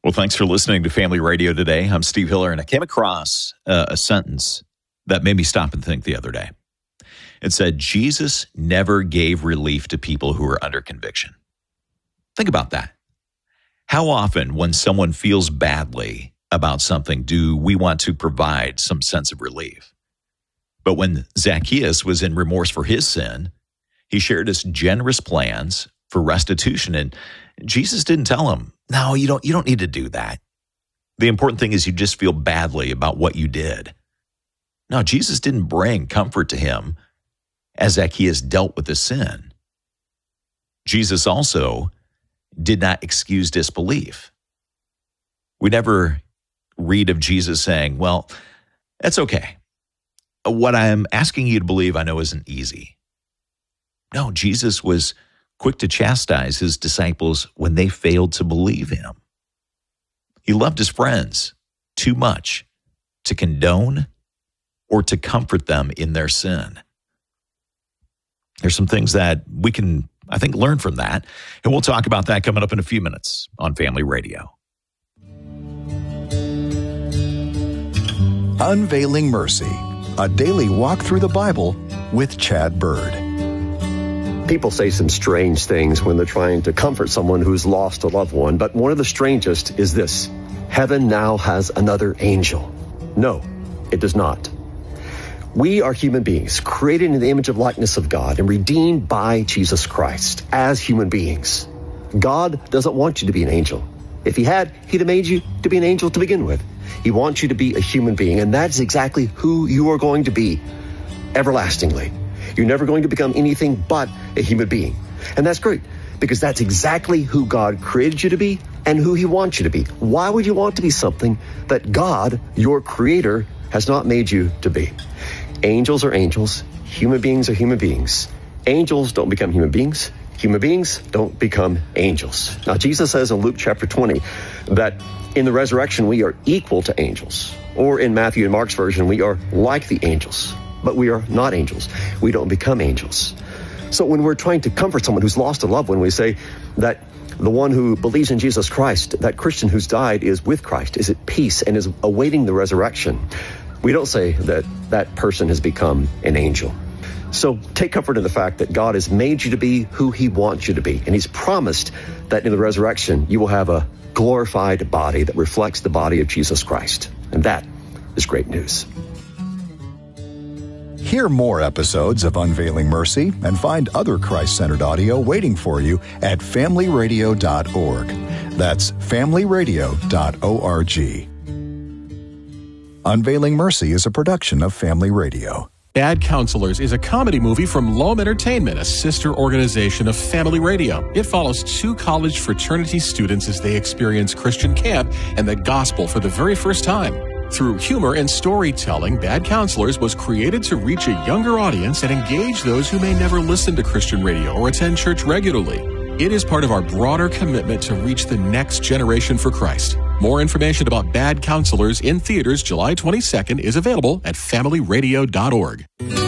Well, thanks for listening to Family Radio today. I'm Steve Hiller, and I came across a sentence that made me stop and think the other day. It said, Jesus never gave relief to people who are under conviction. Think about that. How often, when someone feels badly about something, do we want to provide some sense of relief? But when Zacchaeus was in remorse for his sin, he shared his generous plans for restitution, and Jesus didn't tell him, no, you don't need to do that. The important thing is you just feel badly about what you did. No, Jesus didn't bring comfort to him as Zacchaeus dealt with his sin. Jesus also did not excuse disbelief. We never read of Jesus saying, well, that's okay. What I'm asking you to believe I know isn't easy. No, Jesus was quick to chastise his disciples when they failed to believe him. He loved his friends too much to condone or to comfort them in their sin. There's some things that we can, I think, learn from that, and we'll talk about that coming up in a few minutes on Family Radio. Unveiling Mercy, a daily walk through the Bible with Chad Bird. People say some strange things when they're trying to comfort someone who's lost a loved one, but one of the strangest is this: heaven now has another angel. No, it does not. We are human beings, created in the image of likeness of God and redeemed by Jesus Christ as human beings. God doesn't want you to be an angel. If he had, he'd have made you to be an angel to begin with. He wants you to be a human being, and that's exactly who you are going to be everlastingly. You're never going to become anything but a human being. And that's great, because that's exactly who God created you to be and who he wants you to be. Why would you want to be something that God, your creator, has not made you to be? Angels are angels. Human beings are human beings. Angels don't become human beings. Human beings don't become angels. Now, Jesus says in Luke chapter 20 that in the resurrection we are equal to angels. Or in Matthew and Mark's version, we are like the angels. But we are not angels. We don't become angels. So when we're trying to comfort someone who's lost a loved one, we say that the one who believes in Jesus Christ, that Christian who's died, is with Christ, is at peace, and is awaiting the resurrection. We don't say that that person has become an angel. So take comfort in the fact that God has made you to be who he wants you to be. And he's promised that in the resurrection, you will have a glorified body that reflects the body of Jesus Christ. And that is great news. Hear more episodes of Unveiling Mercy and find other Christ-centered audio waiting for you at familyradio.org. That's familyradio.org. Unveiling Mercy is a production of Family Radio. Bad Counselors is a comedy movie from Loam Entertainment, a sister organization of Family Radio. It follows two college fraternity students as they experience Christian camp and the gospel for the very first time. Through humor and storytelling, Bad Counselors was created to reach a younger audience and engage those who may never listen to Christian radio or attend church regularly. It is part of our broader commitment to reach the next generation for Christ. More information about Bad Counselors in theaters July 22nd is available at familyradio.org.